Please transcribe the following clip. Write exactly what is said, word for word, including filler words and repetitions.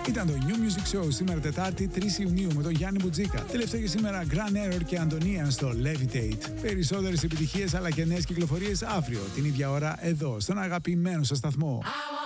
Ήταν το New Music Show σήμερα Τετάρτη τρεις Ιουνίου με τον Γιάννη Μπουτζίκα. Τελευταίο για σήμερα Grand Error και Αντωνία στο Levitate. Περισσότερες επιτυχίες αλλά και νέες κυκλοφορίες αύριο την ίδια ώρα εδώ στον αγαπημένο σας σταθμό.